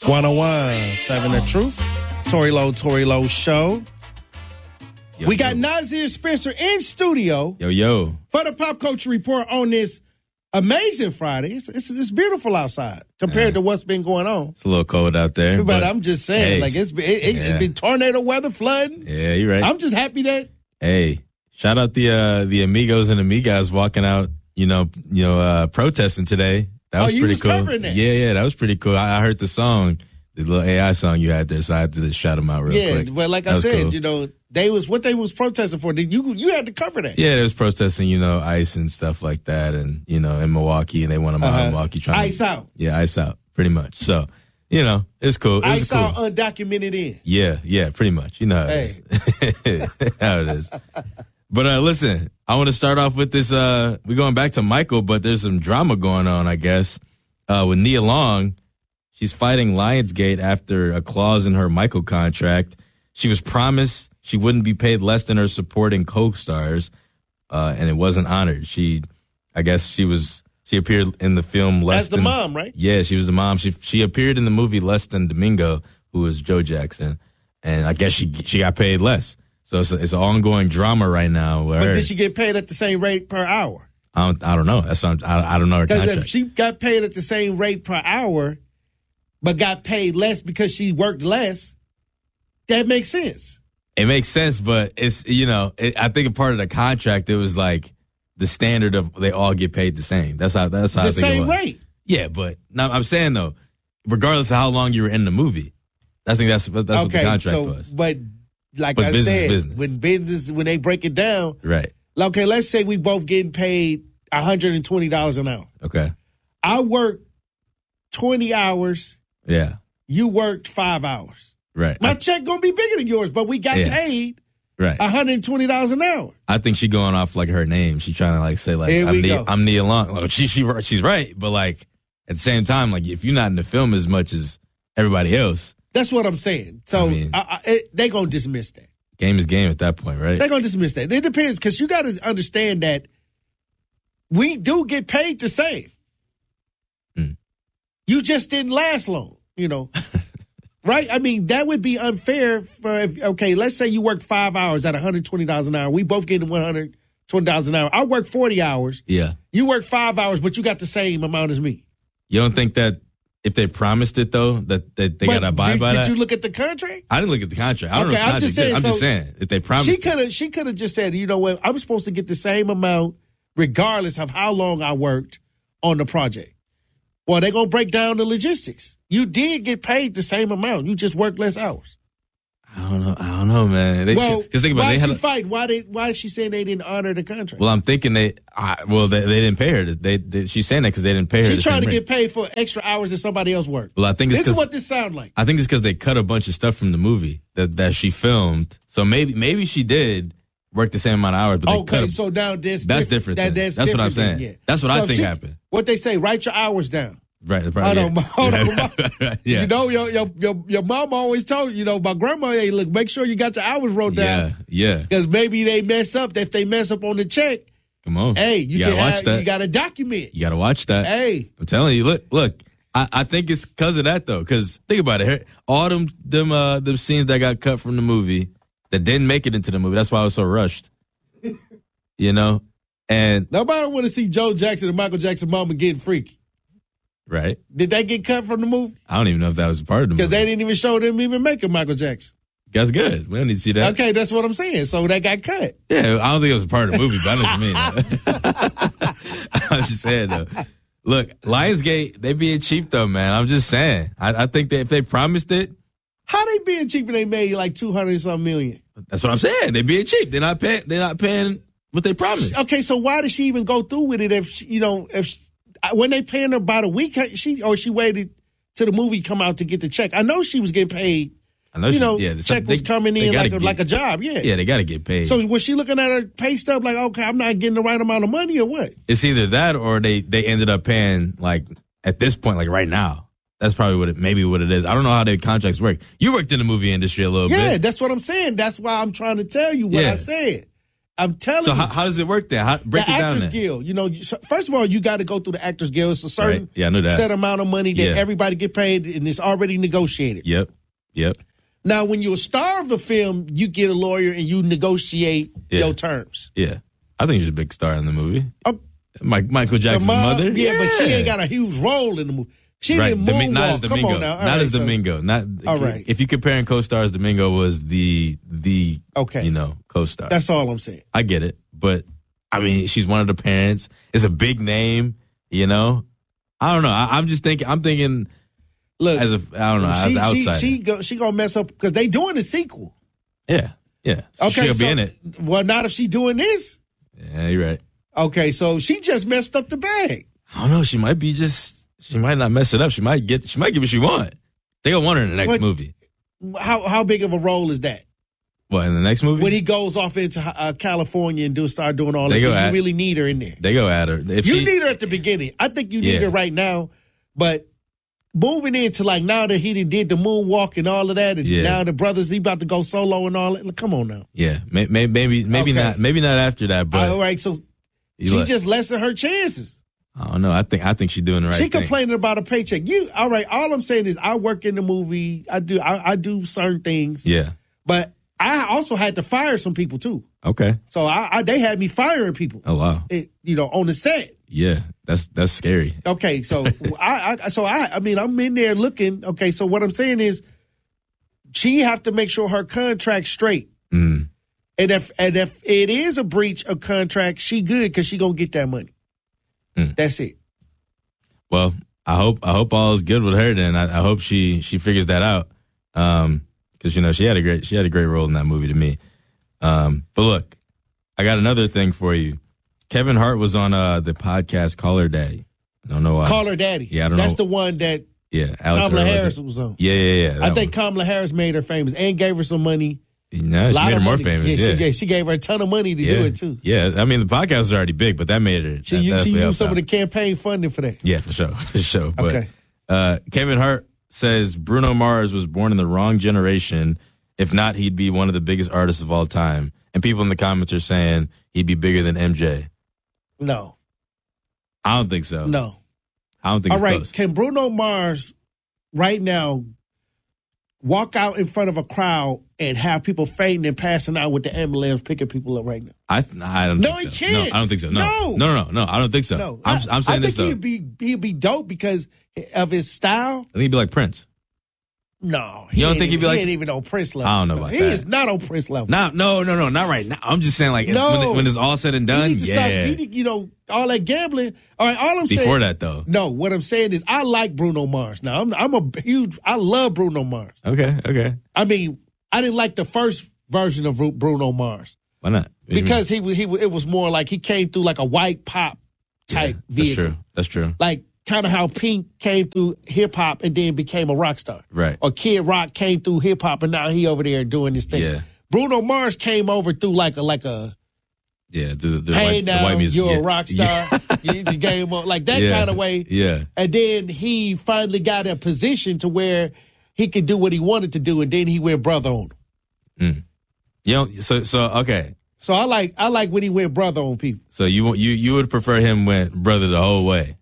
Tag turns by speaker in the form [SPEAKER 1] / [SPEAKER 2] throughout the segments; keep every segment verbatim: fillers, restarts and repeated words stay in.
[SPEAKER 1] one oh one, seven The Truth. Tory Lowe, Tory Lowe Show.
[SPEAKER 2] Yo,
[SPEAKER 1] we got
[SPEAKER 2] yo.
[SPEAKER 1] Nazir Spencer in studio
[SPEAKER 2] Yo, yo.
[SPEAKER 1] for the Pop Culture Report on this amazing Friday. It's, it's, it's beautiful outside compared
[SPEAKER 2] Man.
[SPEAKER 1] to what's been going on.
[SPEAKER 2] It's a little cold out there.
[SPEAKER 1] But,
[SPEAKER 2] But,
[SPEAKER 1] I'm just saying,
[SPEAKER 2] hey,
[SPEAKER 1] like it's been, it, it,
[SPEAKER 2] yeah.
[SPEAKER 1] it's been tornado weather, flooding.
[SPEAKER 2] Yeah, you're right.
[SPEAKER 1] I'm just happy that
[SPEAKER 2] Hey, shout out the uh, the amigos and amigas walking out, you know, you know, uh, protesting today. That
[SPEAKER 1] Oh,
[SPEAKER 2] was
[SPEAKER 1] you
[SPEAKER 2] pretty
[SPEAKER 1] was
[SPEAKER 2] cool.
[SPEAKER 1] covering that.
[SPEAKER 2] Yeah, yeah, that was pretty cool. I, I heard the song, the little A I song you had there, so I had to shout them out real
[SPEAKER 1] yeah.
[SPEAKER 2] quick.
[SPEAKER 1] But like
[SPEAKER 2] That
[SPEAKER 1] I
[SPEAKER 2] was
[SPEAKER 1] said,
[SPEAKER 2] cool.
[SPEAKER 1] you know, they was what they was protesting for. Did you you had to cover that?
[SPEAKER 2] Yeah, they was protesting, you know, ICE and stuff like that, and you know, in Milwaukee, and they want them out
[SPEAKER 1] Uh-huh.
[SPEAKER 2] in Milwaukee trying
[SPEAKER 1] Ice
[SPEAKER 2] to,
[SPEAKER 1] out.
[SPEAKER 2] Yeah, ice out, pretty much. So, you know, it's cool. It was
[SPEAKER 1] Ice
[SPEAKER 2] cool.
[SPEAKER 1] out undocumented in.
[SPEAKER 2] Yeah, yeah, pretty much. You know how
[SPEAKER 1] Hey.
[SPEAKER 2] it is. how it is. But uh, listen, I want to start off with this. Uh, we're going back to Michael, but there's some drama going on, I guess, uh, with Nia Long. She's fighting Lionsgate after a clause in her Michael contract. She was promised she wouldn't be paid less than her supporting co-stars, uh, and it wasn't honored. She, I guess, she was she appeared in the film less
[SPEAKER 1] That's the
[SPEAKER 2] than
[SPEAKER 1] mom, right?
[SPEAKER 2] Yeah, she was the mom. She she appeared in the movie Less Than Domingo, who was Joe Jackson, and I guess she she got paid less. So it's a, it's an ongoing drama right now. Where
[SPEAKER 1] But
[SPEAKER 2] her-
[SPEAKER 1] did she get paid at the same rate per hour?
[SPEAKER 2] I don't I don't know. That's what I'm, I I don't know her
[SPEAKER 1] Because
[SPEAKER 2] contract.
[SPEAKER 1] if she got paid at the same rate per hour, but got paid less because she worked less, that makes sense.
[SPEAKER 2] It makes sense, but it's you know it, I think a part of the contract it was like the standard of they all get paid the same. That's how that's how I
[SPEAKER 1] The
[SPEAKER 2] think it
[SPEAKER 1] same
[SPEAKER 2] was.
[SPEAKER 1] rate.
[SPEAKER 2] Yeah, but no, I'm saying though, regardless of how long you were in the movie, I think that's that's what the
[SPEAKER 1] Okay,
[SPEAKER 2] contract
[SPEAKER 1] so
[SPEAKER 2] was.
[SPEAKER 1] but like
[SPEAKER 2] But
[SPEAKER 1] I
[SPEAKER 2] business is
[SPEAKER 1] said,
[SPEAKER 2] business.
[SPEAKER 1] when business when they break it down,
[SPEAKER 2] Right.
[SPEAKER 1] like, okay, let's say we both getting paid one hundred twenty dollars an hour.
[SPEAKER 2] Okay.
[SPEAKER 1] I worked twenty hours,
[SPEAKER 2] Yeah.
[SPEAKER 1] you worked five hours.
[SPEAKER 2] Right.
[SPEAKER 1] My
[SPEAKER 2] I,
[SPEAKER 1] check gonna be bigger than yours, but we got
[SPEAKER 2] Yeah.
[SPEAKER 1] paid
[SPEAKER 2] right.
[SPEAKER 1] one hundred twenty dollars an hour.
[SPEAKER 2] I think she going off like her name. She trying to like say like
[SPEAKER 1] Here
[SPEAKER 2] I'm
[SPEAKER 1] we
[SPEAKER 2] Nia,
[SPEAKER 1] go.
[SPEAKER 2] I'm Nia Long. Well, she she she's right, but like at the same time, like if you're not in the film as much as everybody else,
[SPEAKER 1] That's what I'm saying. So
[SPEAKER 2] I mean-
[SPEAKER 1] I, I, it, they gonna dismiss that.
[SPEAKER 2] game is game at that point, right?
[SPEAKER 1] They're gonna dismiss that. It depends because you got to understand that we do get paid the same.
[SPEAKER 2] Mm.
[SPEAKER 1] You just didn't last long, you know. Right? I mean, that would be unfair for if okay, let's say you worked five hours at one hundred twenty dollars an hour. We both get one hundred twenty dollars an hour. I work forty hours.
[SPEAKER 2] Yeah.
[SPEAKER 1] You work five hours, but you got the same amount as me.
[SPEAKER 2] You don't think that if they promised it though, that, that they
[SPEAKER 1] But
[SPEAKER 2] gotta abide
[SPEAKER 1] did,
[SPEAKER 2] by
[SPEAKER 1] did
[SPEAKER 2] that?
[SPEAKER 1] you look at the contract?
[SPEAKER 2] I didn't look at the contract. I don't
[SPEAKER 1] Okay,
[SPEAKER 2] know. If the
[SPEAKER 1] I'm just
[SPEAKER 2] contract
[SPEAKER 1] saying,
[SPEAKER 2] is. I'm just
[SPEAKER 1] so
[SPEAKER 2] saying if they promised,
[SPEAKER 1] She
[SPEAKER 2] it-
[SPEAKER 1] could have she could have just said, you know what, I'm supposed to get the same amount regardless of how long I worked on the project. Well, they're gonna break down the logistics. You did get paid the same amount. You just worked less hours.
[SPEAKER 2] I don't know. I don't know, man. They,
[SPEAKER 1] Well,
[SPEAKER 2] 'cause think about it,
[SPEAKER 1] why
[SPEAKER 2] they
[SPEAKER 1] is
[SPEAKER 2] had
[SPEAKER 1] she
[SPEAKER 2] a-
[SPEAKER 1] fighting? Why they why is she saying they didn't honor the contract?
[SPEAKER 2] Well, I'm thinking they. I, well, they, they didn't pay her. They, they she's saying that because they didn't pay her.
[SPEAKER 1] She's
[SPEAKER 2] the
[SPEAKER 1] trying
[SPEAKER 2] same
[SPEAKER 1] to
[SPEAKER 2] rate.
[SPEAKER 1] get paid for extra hours that somebody else worked.
[SPEAKER 2] Well, I think it's
[SPEAKER 1] This is
[SPEAKER 2] 'cause-
[SPEAKER 1] what this sounds like.
[SPEAKER 2] I think it's because they cut a bunch of stuff from the movie that, that she filmed. So maybe maybe she did work the same amount of hours, but they cut.
[SPEAKER 1] Okay,
[SPEAKER 2] A,
[SPEAKER 1] so now this
[SPEAKER 2] That's different
[SPEAKER 1] That,
[SPEAKER 2] then.
[SPEAKER 1] that's
[SPEAKER 2] That's what I'm
[SPEAKER 1] different then,
[SPEAKER 2] saying.
[SPEAKER 1] yeah.
[SPEAKER 2] That's what I
[SPEAKER 1] So if
[SPEAKER 2] think
[SPEAKER 1] she-
[SPEAKER 2] happened.
[SPEAKER 1] What they say, write your hours down.
[SPEAKER 2] right.
[SPEAKER 1] Hold
[SPEAKER 2] Probably,
[SPEAKER 1] on,
[SPEAKER 2] yeah.
[SPEAKER 1] hold on.
[SPEAKER 2] yeah.
[SPEAKER 1] You know, your, your your your mom always told you, you know, my grandma, hey, look, make sure you got your hours wrote
[SPEAKER 2] Yeah.
[SPEAKER 1] down.
[SPEAKER 2] Yeah.
[SPEAKER 1] Because maybe they mess up. If they mess up on the check,
[SPEAKER 2] Come on.
[SPEAKER 1] hey, you,
[SPEAKER 2] gotta
[SPEAKER 1] can
[SPEAKER 2] watch
[SPEAKER 1] have,
[SPEAKER 2] that.
[SPEAKER 1] you got to document.
[SPEAKER 2] You gotta watch that.
[SPEAKER 1] Hey,
[SPEAKER 2] I'm telling you, look, look. I, I think it's because of that though. Because think about it, Her- all them them uh them scenes that got cut from the movie that didn't make it into the movie. That's why I was so rushed. You know, and
[SPEAKER 1] nobody want to see Joe Jackson and Michael Jackson mama getting freaky.
[SPEAKER 2] right.
[SPEAKER 1] Did they get cut from the movie?
[SPEAKER 2] I don't even know if that was part of the
[SPEAKER 1] Because
[SPEAKER 2] movie.
[SPEAKER 1] they didn't even show them even making Michael Jackson.
[SPEAKER 2] That's good. We don't need to see that.
[SPEAKER 1] Okay, that's what I'm saying. So that got cut.
[SPEAKER 2] Yeah, I don't think it was a part of the movie, but I know what you mean. I was just saying though. Look, Lionsgate, they being cheap though, man. I'm just saying. I, I think that if they promised it,
[SPEAKER 1] How they being cheap and they made like two hundred something million?
[SPEAKER 2] that's what I'm saying. They being cheap. They're not paying. They're not paying what they promised.
[SPEAKER 1] Okay, so why did she even go through with it if she, you know if she, when they paying her about a week she or she waited till the movie come out to get the check? I know she was getting paid.
[SPEAKER 2] I know.
[SPEAKER 1] You
[SPEAKER 2] she,
[SPEAKER 1] know,
[SPEAKER 2] yeah,
[SPEAKER 1] the check was
[SPEAKER 2] they-
[SPEAKER 1] coming
[SPEAKER 2] they
[SPEAKER 1] in
[SPEAKER 2] gotta
[SPEAKER 1] like a,
[SPEAKER 2] get-
[SPEAKER 1] like a job. Yeah.
[SPEAKER 2] Yeah, they got to get paid.
[SPEAKER 1] So was she looking at her pay stub like, okay, I'm not getting the right amount of money or what?
[SPEAKER 2] it's either that or they they ended up paying like at this point, like right now. That's probably what it maybe what it is. I don't know how their contracts work. You worked in the movie industry a little
[SPEAKER 1] Yeah,
[SPEAKER 2] bit.
[SPEAKER 1] that's what I'm saying. That's why I'm trying to tell you what
[SPEAKER 2] Yeah.
[SPEAKER 1] I said. I'm telling
[SPEAKER 2] So
[SPEAKER 1] you.
[SPEAKER 2] how, how does it work then? How, break
[SPEAKER 1] the
[SPEAKER 2] it down
[SPEAKER 1] Actors
[SPEAKER 2] then.
[SPEAKER 1] Guild, you know, you- so first of all, you got to go through the Actors Guild. It's a certain
[SPEAKER 2] Right. Yeah, I knew that.
[SPEAKER 1] set amount of money that
[SPEAKER 2] Yeah.
[SPEAKER 1] everybody get paid, and it's already negotiated.
[SPEAKER 2] Yep. Yep.
[SPEAKER 1] Now, when you're a star of a film, you get a lawyer and you negotiate
[SPEAKER 2] Yeah.
[SPEAKER 1] your terms.
[SPEAKER 2] Yeah. I think she's a big star in the movie.
[SPEAKER 1] Oh,
[SPEAKER 2] Mike, Michael
[SPEAKER 1] the
[SPEAKER 2] Jackson's
[SPEAKER 1] mom-
[SPEAKER 2] mother.
[SPEAKER 1] yeah, but she ain't got a huge role in the movie. She
[SPEAKER 2] Right,
[SPEAKER 1] didn't
[SPEAKER 2] Domi- not as
[SPEAKER 1] moonwalk. Come
[SPEAKER 2] Domingo.
[SPEAKER 1] on now. All
[SPEAKER 2] Not
[SPEAKER 1] right,
[SPEAKER 2] as
[SPEAKER 1] so-
[SPEAKER 2] Domingo. Not
[SPEAKER 1] All right.
[SPEAKER 2] If you're comparing co-stars, Domingo was the the
[SPEAKER 1] Okay.
[SPEAKER 2] you know co-star.
[SPEAKER 1] That's all I'm saying.
[SPEAKER 2] I get it, but I mean, she's one of the parents. It's a big name, you know. I don't know. I, I'm just thinking. I'm thinking
[SPEAKER 1] Look,
[SPEAKER 2] as a I don't know as
[SPEAKER 1] she,
[SPEAKER 2] an outsider.
[SPEAKER 1] she, she, go, she gonna mess up because they doing a sequel.
[SPEAKER 2] yeah, yeah.
[SPEAKER 1] Okay,
[SPEAKER 2] She'll
[SPEAKER 1] so,
[SPEAKER 2] be in it.
[SPEAKER 1] Well, not if she doing this.
[SPEAKER 2] Yeah, you're right.
[SPEAKER 1] Okay, so she just messed up the bag.
[SPEAKER 2] I don't know. She might be just. She might not mess it up. She might get. She might get what she want. They gonna want her in the next
[SPEAKER 1] What-
[SPEAKER 2] movie.
[SPEAKER 1] How how big of a role is that?
[SPEAKER 2] What in the next movie?
[SPEAKER 1] When he goes off into uh, California and do start doing all
[SPEAKER 2] They
[SPEAKER 1] that,
[SPEAKER 2] go
[SPEAKER 1] do you
[SPEAKER 2] at-
[SPEAKER 1] really need her in there?
[SPEAKER 2] they go at her. If
[SPEAKER 1] You
[SPEAKER 2] she,
[SPEAKER 1] need her at the beginning. I think you need
[SPEAKER 2] Yeah.
[SPEAKER 1] her right now, but moving into like now that he done did the moonwalk and all of that, and
[SPEAKER 2] Yeah.
[SPEAKER 1] now the brothers he about to go solo and all that. Like, come on now.
[SPEAKER 2] yeah, may, may, maybe maybe
[SPEAKER 1] Okay.
[SPEAKER 2] not. Maybe not after that. But
[SPEAKER 1] all right, so
[SPEAKER 2] you
[SPEAKER 1] she
[SPEAKER 2] look-
[SPEAKER 1] just lessen her chances.
[SPEAKER 2] I don't know. I think I think she's doing the right
[SPEAKER 1] she
[SPEAKER 2] thing.
[SPEAKER 1] complaining about a paycheck. You all right? All I'm saying is I work in the movie. I do I, I do certain things,
[SPEAKER 2] Yeah.
[SPEAKER 1] but I also had to fire some people too.
[SPEAKER 2] Okay.
[SPEAKER 1] So I, I they had me firing people.
[SPEAKER 2] Oh wow.
[SPEAKER 1] It, you know, on the set.
[SPEAKER 2] Yeah. That's that's scary.
[SPEAKER 1] Okay, so I, I so I I mean I'm in there looking. Okay, so what I'm saying is she have to make sure her contract's straight.
[SPEAKER 2] Mm.
[SPEAKER 1] And if and if it is a breach of contract, she good because she gonna get that money.
[SPEAKER 2] Mm.
[SPEAKER 1] That's it.
[SPEAKER 2] Well, I hope I hope all is good with her. Then I, I hope she she figures that out. Um, because you know she had a great she had a great role in that movie to me. Um, but look, I got another thing for you. Kevin Hart was on uh the podcast Call Her Daddy. I don't know why.
[SPEAKER 1] Call Her Daddy.
[SPEAKER 2] Yeah, I don't
[SPEAKER 1] That's
[SPEAKER 2] know.
[SPEAKER 1] the one that
[SPEAKER 2] Yeah, Alex
[SPEAKER 1] Kamala
[SPEAKER 2] Earl,
[SPEAKER 1] Harris
[SPEAKER 2] think.
[SPEAKER 1] was on.
[SPEAKER 2] Yeah, yeah, yeah.
[SPEAKER 1] I
[SPEAKER 2] that
[SPEAKER 1] think Kamala Harris made her famous and gave her some money.
[SPEAKER 2] one. Nah, she
[SPEAKER 1] Lot
[SPEAKER 2] made her
[SPEAKER 1] of
[SPEAKER 2] more
[SPEAKER 1] money.
[SPEAKER 2] famous.
[SPEAKER 1] Yeah,
[SPEAKER 2] Yeah,
[SPEAKER 1] She, gave, she gave her a ton of money to
[SPEAKER 2] yeah.
[SPEAKER 1] do it too.
[SPEAKER 2] Yeah, I mean the podcast was already big, but that made her.
[SPEAKER 1] She,
[SPEAKER 2] that
[SPEAKER 1] she
[SPEAKER 2] definitely
[SPEAKER 1] used
[SPEAKER 2] helped
[SPEAKER 1] some
[SPEAKER 2] out.
[SPEAKER 1] of the campaign funding for that.
[SPEAKER 2] Yeah, for sure, for sure. But,
[SPEAKER 1] Okay.
[SPEAKER 2] uh, Kevin Hart says Bruno Mars was born in the wrong generation. If not, he'd be one of the biggest artists of all time. And people in the comments are saying he'd be bigger than M J.
[SPEAKER 1] No,
[SPEAKER 2] I don't think so.
[SPEAKER 1] no.
[SPEAKER 2] I don't think
[SPEAKER 1] All
[SPEAKER 2] it's
[SPEAKER 1] right,
[SPEAKER 2] close.
[SPEAKER 1] can Bruno Mars right now walk out in front of a crowd and have people fainting and passing out with the ambulance picking people up right now?
[SPEAKER 2] I I don't
[SPEAKER 1] No,
[SPEAKER 2] think
[SPEAKER 1] he
[SPEAKER 2] so.
[SPEAKER 1] can't.
[SPEAKER 2] No, I don't think so. No.
[SPEAKER 1] No.
[SPEAKER 2] no, no, no, no. I don't think so.
[SPEAKER 1] No,
[SPEAKER 2] I'm,
[SPEAKER 1] I,
[SPEAKER 2] I'm saying
[SPEAKER 1] I
[SPEAKER 2] this
[SPEAKER 1] think
[SPEAKER 2] though.
[SPEAKER 1] he'd be he'd be dope because of his style.
[SPEAKER 2] I think he'd be like Prince.
[SPEAKER 1] No,
[SPEAKER 2] You don't
[SPEAKER 1] ain't
[SPEAKER 2] think he'd
[SPEAKER 1] even,
[SPEAKER 2] be like-
[SPEAKER 1] he ain't even on Prince level.
[SPEAKER 2] I don't know about
[SPEAKER 1] he
[SPEAKER 2] that.
[SPEAKER 1] is not on Prince level.
[SPEAKER 2] Not, no, no, no, not right now. I'm just saying, like,
[SPEAKER 1] No.
[SPEAKER 2] when, it, when it's all said and
[SPEAKER 1] He
[SPEAKER 2] done,
[SPEAKER 1] needs to
[SPEAKER 2] yeah.
[SPEAKER 1] stop. He need- you know, all that gambling. All right, all I'm saying.
[SPEAKER 2] Before that, though.
[SPEAKER 1] No, what I'm saying is I like Bruno Mars. Now I'm I'm a huge. I love Bruno Mars.
[SPEAKER 2] Okay, okay.
[SPEAKER 1] I mean, I didn't like the first version of Ru- Bruno Mars
[SPEAKER 2] Why not? What do you mean?
[SPEAKER 1] because he was he was- it was more like he came through like a white pop type
[SPEAKER 2] That's
[SPEAKER 1] vehicle,
[SPEAKER 2] true. That's true.
[SPEAKER 1] like kind of how Pink came through hip hop and then became a rock star,
[SPEAKER 2] Right.
[SPEAKER 1] or Kid Rock came through hip hop and now he over there doing this thing.
[SPEAKER 2] Yeah.
[SPEAKER 1] Bruno Mars came over through like a like a
[SPEAKER 2] Yeah, the, the,
[SPEAKER 1] hey
[SPEAKER 2] white,
[SPEAKER 1] now
[SPEAKER 2] the white music.
[SPEAKER 1] you're
[SPEAKER 2] yeah.
[SPEAKER 1] a rock star,
[SPEAKER 2] Yeah.
[SPEAKER 1] you, you game on like that
[SPEAKER 2] Yeah.
[SPEAKER 1] kind of way.
[SPEAKER 2] Yeah.
[SPEAKER 1] And then he finally got a position to where he could do what he wanted to do, and then he went brother on him.
[SPEAKER 2] You know, so, so, okay.
[SPEAKER 1] So I like I like when he went brother on people.
[SPEAKER 2] So you, you, you would prefer him went brother the whole way.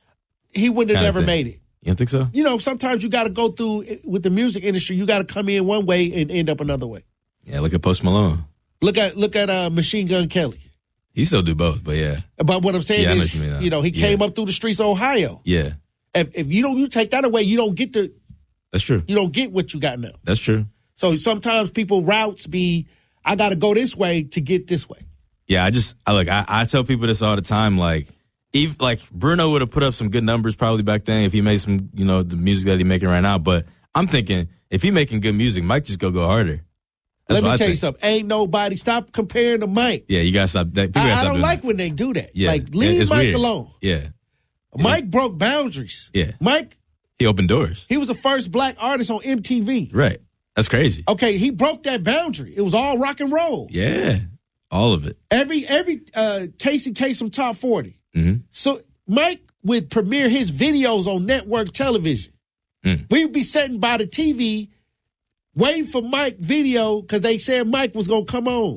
[SPEAKER 1] He wouldn't have
[SPEAKER 2] Kinda
[SPEAKER 1] never
[SPEAKER 2] thing.
[SPEAKER 1] made it.
[SPEAKER 2] You don't think so?
[SPEAKER 1] You know, sometimes you got to go through with the music industry. You got to come in one way and end up another way.
[SPEAKER 2] Yeah, look at Post Malone.
[SPEAKER 1] Look at look at uh, Machine Gun Kelly.
[SPEAKER 2] He still do both, but yeah.
[SPEAKER 1] But what I'm saying
[SPEAKER 2] Yeah, I know
[SPEAKER 1] is,
[SPEAKER 2] what you mean now.
[SPEAKER 1] you know, he
[SPEAKER 2] Yeah.
[SPEAKER 1] came up through the streets of Ohio.
[SPEAKER 2] Yeah.
[SPEAKER 1] If, if you don't, you take that away, you don't get the
[SPEAKER 2] That's true.
[SPEAKER 1] you don't get what you got now.
[SPEAKER 2] That's true.
[SPEAKER 1] So sometimes people routes be, I got to go this way to get this way.
[SPEAKER 2] Yeah, I just I look. I, I tell people this all the time. Like, even like Bruno would have put up some good numbers probably back then if he made some, you know, the music that he's making right now. But I'm thinking if he making good music, Mike just go go harder. That's
[SPEAKER 1] Let me
[SPEAKER 2] what I
[SPEAKER 1] tell you
[SPEAKER 2] think.
[SPEAKER 1] something. Ain't nobody stop comparing to Mike.
[SPEAKER 2] Yeah, you gotta stop that. People
[SPEAKER 1] I,
[SPEAKER 2] gotta
[SPEAKER 1] I
[SPEAKER 2] stop
[SPEAKER 1] don't
[SPEAKER 2] doing
[SPEAKER 1] like
[SPEAKER 2] that.
[SPEAKER 1] when they do that.
[SPEAKER 2] Yeah,
[SPEAKER 1] Like leave
[SPEAKER 2] it's
[SPEAKER 1] Mike
[SPEAKER 2] weird.
[SPEAKER 1] alone.
[SPEAKER 2] Yeah,
[SPEAKER 1] Mike broke boundaries.
[SPEAKER 2] Yeah.
[SPEAKER 1] Mike,
[SPEAKER 2] he opened doors.
[SPEAKER 1] he was the first black artist on M T V.
[SPEAKER 2] Right. That's crazy.
[SPEAKER 1] Okay, he broke that boundary. It was all rock and roll.
[SPEAKER 2] Yeah, all of it.
[SPEAKER 1] Every every uh, Casey Kasem top forty.
[SPEAKER 2] Mhm.
[SPEAKER 1] So Mike would premiere his videos on network television.
[SPEAKER 2] Mm.
[SPEAKER 1] We'd be sitting by the T V waiting for Mike video because they said Mike was gonna come on.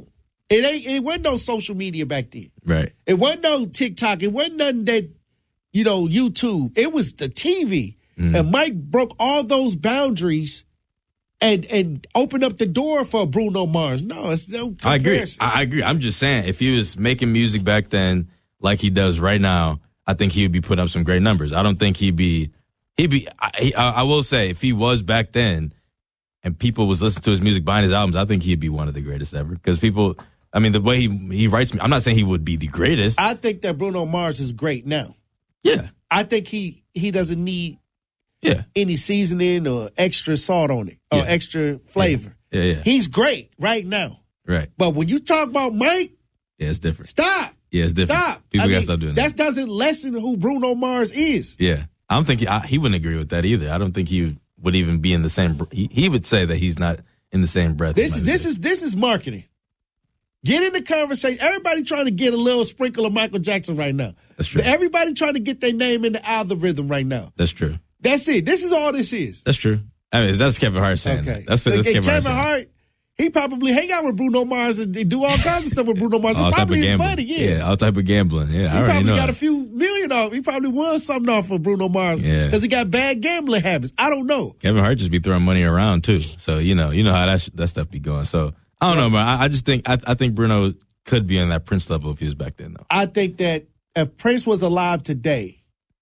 [SPEAKER 1] It ain't. It wasn't no social media back then.
[SPEAKER 2] Right.
[SPEAKER 1] It wasn't no TikTok. It wasn't nothing that, you know, YouTube. It was the T V. Mm. And Mike broke all those boundaries and and opened up the door for Bruno Mars. No, it's no comparison.
[SPEAKER 2] I agree. I agree. I'm just saying, if he was making music back then like he does right now, I think he would be putting up some great numbers. I don't think he'd be, he'd be, I, I, I will say, if he was back then and people was listening to his music, buying his albums, I think he'd be one of the greatest ever. Because people, I mean, the way he, he writes, I'm not saying he would be the greatest.
[SPEAKER 1] I think that Bruno Mars is great now.
[SPEAKER 2] Yeah.
[SPEAKER 1] I think he, he doesn't need
[SPEAKER 2] yeah.
[SPEAKER 1] any seasoning or extra salt on it or
[SPEAKER 2] yeah.
[SPEAKER 1] extra flavor.
[SPEAKER 2] Yeah. yeah, yeah.
[SPEAKER 1] He's great right now.
[SPEAKER 2] Right.
[SPEAKER 1] But when you talk about Mike,
[SPEAKER 2] yeah, it's different.
[SPEAKER 1] Stop.
[SPEAKER 2] Yeah, it's different.
[SPEAKER 1] Stop.
[SPEAKER 2] People
[SPEAKER 1] I
[SPEAKER 2] got to
[SPEAKER 1] mean,
[SPEAKER 2] stop doing
[SPEAKER 1] that.
[SPEAKER 2] That
[SPEAKER 1] doesn't lessen who Bruno Mars is.
[SPEAKER 2] Yeah. I don't think he, I, he wouldn't agree with that either. I don't think he would, would even be in the same. He, he would say that he's not in the same breath.
[SPEAKER 1] This is this is this is marketing. Get in the conversation. Everybody trying to get a little sprinkle of Michael Jackson right now.
[SPEAKER 2] That's true.
[SPEAKER 1] Everybody trying to get their name in the algorithm right now.
[SPEAKER 2] That's true.
[SPEAKER 1] That's it. This is all this is.
[SPEAKER 2] That's true. I mean, that's Kevin Hart saying
[SPEAKER 1] okay.
[SPEAKER 2] that. That's, that's
[SPEAKER 1] and
[SPEAKER 2] Kevin,
[SPEAKER 1] Kevin
[SPEAKER 2] Hart,
[SPEAKER 1] Hart, he probably hang out with Bruno Mars and do all kinds of stuff with Bruno Mars.
[SPEAKER 2] all
[SPEAKER 1] It's
[SPEAKER 2] type
[SPEAKER 1] probably
[SPEAKER 2] of
[SPEAKER 1] his
[SPEAKER 2] gambling.
[SPEAKER 1] buddy, yeah.
[SPEAKER 2] Yeah, all type of gambling. Yeah,
[SPEAKER 1] he
[SPEAKER 2] I already
[SPEAKER 1] probably
[SPEAKER 2] know.
[SPEAKER 1] got a few million off. He probably won something off of Bruno Mars.
[SPEAKER 2] Yeah.
[SPEAKER 1] Because he got bad gambling habits. I don't know.
[SPEAKER 2] Kevin Hart just be throwing money around too. So, you know, you know how that sh- that stuff be going. So, I don't know, man. I, I just think, I, I think Bruno could be on that Prince level if he was back then, though.
[SPEAKER 1] I think that if Prince was alive today,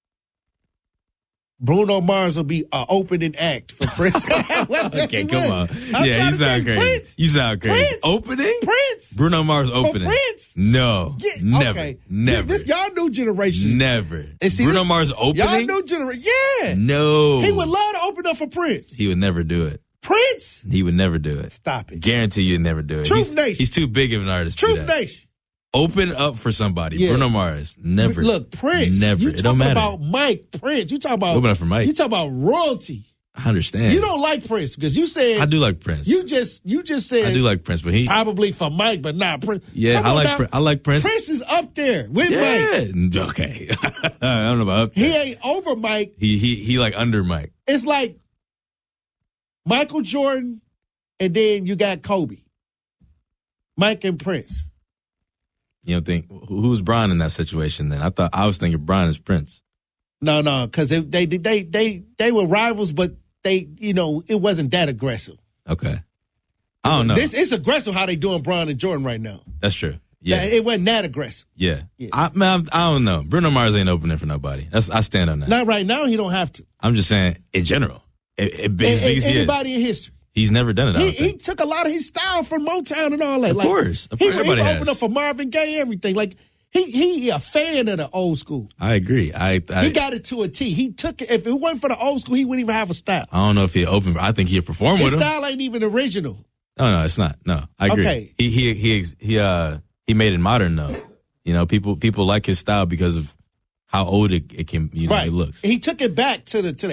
[SPEAKER 1] Bruno Mars will be an opening act for Prince.
[SPEAKER 2] Okay, come on.
[SPEAKER 1] I'm
[SPEAKER 2] yeah, you sound crazy.
[SPEAKER 1] Prince.
[SPEAKER 2] You sound crazy.
[SPEAKER 1] Prince.
[SPEAKER 2] Opening?
[SPEAKER 1] Prince.
[SPEAKER 2] Bruno Mars opening.
[SPEAKER 1] For Prince.
[SPEAKER 2] No.
[SPEAKER 1] Yeah,
[SPEAKER 2] never.
[SPEAKER 1] Okay.
[SPEAKER 2] Never.
[SPEAKER 1] This y'all new generation.
[SPEAKER 2] Never.
[SPEAKER 1] See,
[SPEAKER 2] Bruno
[SPEAKER 1] this,
[SPEAKER 2] Mars opening?
[SPEAKER 1] Y'all new generation. Yeah.
[SPEAKER 2] No.
[SPEAKER 1] He would love to open up for Prince.
[SPEAKER 2] He would never do it.
[SPEAKER 1] Prince?
[SPEAKER 2] He would never do it.
[SPEAKER 1] Stop it.
[SPEAKER 2] Guarantee you'd never do it.
[SPEAKER 1] Truth
[SPEAKER 2] he's,
[SPEAKER 1] Nation.
[SPEAKER 2] He's too big of an artist.
[SPEAKER 1] Truth
[SPEAKER 2] to do that.
[SPEAKER 1] Nation.
[SPEAKER 2] Open up for somebody.
[SPEAKER 1] Yeah.
[SPEAKER 2] Bruno Mars. Never.
[SPEAKER 1] Look, Prince.
[SPEAKER 2] Never.
[SPEAKER 1] You
[SPEAKER 2] It don't
[SPEAKER 1] talking
[SPEAKER 2] matter.
[SPEAKER 1] about Mike Prince. You talk about
[SPEAKER 2] Open up for Mike.
[SPEAKER 1] You talk about royalty.
[SPEAKER 2] I understand.
[SPEAKER 1] You don't like Prince because you said
[SPEAKER 2] I do like Prince.
[SPEAKER 1] You just you just said
[SPEAKER 2] I do like Prince, but he
[SPEAKER 1] probably for Mike, but not Prince.
[SPEAKER 2] Yeah,
[SPEAKER 1] Come
[SPEAKER 2] I
[SPEAKER 1] on
[SPEAKER 2] like
[SPEAKER 1] now.
[SPEAKER 2] Prin- I like Prince.
[SPEAKER 1] Prince is up there with
[SPEAKER 2] yeah.
[SPEAKER 1] Mike.
[SPEAKER 2] Okay. I don't know about up there.
[SPEAKER 1] He ain't over Mike.
[SPEAKER 2] He he he like under Mike.
[SPEAKER 1] It's like Michael Jordan, and then you got Kobe, Mike and Prince.
[SPEAKER 2] You don't think who's Bron in that situation? Then I thought I was thinking Bron is Prince.
[SPEAKER 1] No, no, because they they they they they were rivals, but they you know it wasn't that aggressive.
[SPEAKER 2] Okay, I don't know.
[SPEAKER 1] This it's aggressive how they doing Bron and Jordan right now.
[SPEAKER 2] That's true. Yeah,
[SPEAKER 1] it wasn't that aggressive.
[SPEAKER 2] Yeah,
[SPEAKER 1] yeah.
[SPEAKER 2] I man, I don't know. Bruno Mars ain't opening for nobody. That's I stand on that.
[SPEAKER 1] Not right now. He don't have to.
[SPEAKER 2] I'm just saying in general. It, it, as big as he is.
[SPEAKER 1] Anybody in history.
[SPEAKER 2] He's never done it. I
[SPEAKER 1] He,
[SPEAKER 2] don't think.
[SPEAKER 1] he took a lot of his style from Motown and all that.
[SPEAKER 2] Of
[SPEAKER 1] like,
[SPEAKER 2] course, of
[SPEAKER 1] he,
[SPEAKER 2] course, everybody
[SPEAKER 1] he
[SPEAKER 2] has.
[SPEAKER 1] opened up for Marvin Gaye, everything. Like he he a fan of the old school.
[SPEAKER 2] I agree. I, I
[SPEAKER 1] he got it to a T. He took it. If it wasn't for the old school, he wouldn't even have a style.
[SPEAKER 2] I don't know if he opened. I think he'd perform
[SPEAKER 1] His
[SPEAKER 2] with him.
[SPEAKER 1] style ain't even original.
[SPEAKER 2] No, no, it's not. No, I agree.
[SPEAKER 1] Okay.
[SPEAKER 2] He he he he uh he made it modern though. You know, people people like his style because of how old it, it can you know
[SPEAKER 1] Right.
[SPEAKER 2] it looks.
[SPEAKER 1] He took it back to the to the